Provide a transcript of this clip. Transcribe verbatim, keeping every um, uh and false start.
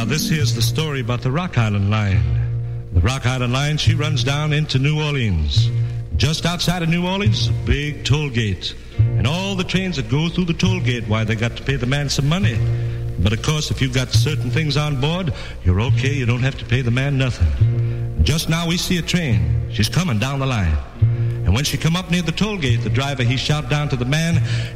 Now this here's the story about the Rock Island Line. The Rock Island Line, she runs down into New Orleans. Just outside of New Orleans, a big toll gate. And all the trains that go through the toll gate, why, they got to pay the man some money. But of course, if you've got certain things on board, you're okay, you don't have to pay the man nothing. Just now we see a train. She's coming down the line. And when she come up near the toll gate, the driver, he shout down to the man,